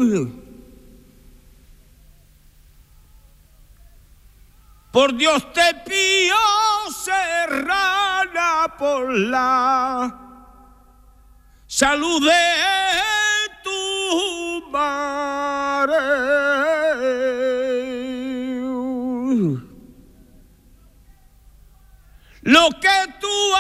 Por Dios te pido, serrana, por la salud de tu madre. Lo que tú